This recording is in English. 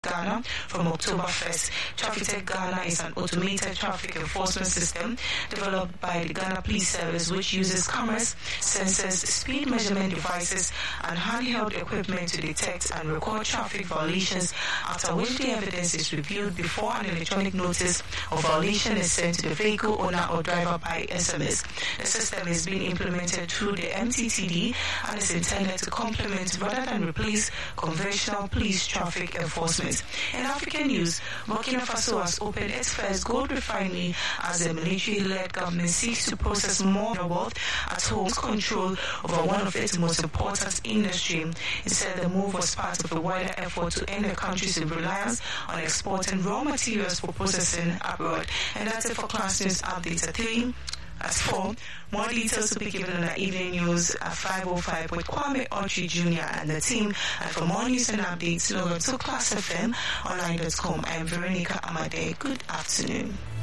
Ghana from October 1st. Traffic Ghana is an automated traffic enforcement system developed by the Ghana Police Service, which uses cameras, sensors, speed measurement devices, and handheld equipment to detect and record traffic violations, after which the evidence is reviewed before an electronic notice of violation is sent to the vehicle owner or driver by SMS. The system is being implemented through the MTTD and is intended to complement rather than replace conventional police traffic enforcement. In African news, Burkina Faso has opened its first gold refinery as the military-led government seeks to process more wealth at home, control over one of its most important industries. It said the move was part of a wider effort to end the country's reliance on exporting raw materials for processing abroad. And that's it for Class News Updates at 3. As for more details to be given on our evening news at 5:05 with Kwame Ochi Jr. and the team. And for more news and updates, log on to classfmonline.com. I am Veronica Amade. Good afternoon.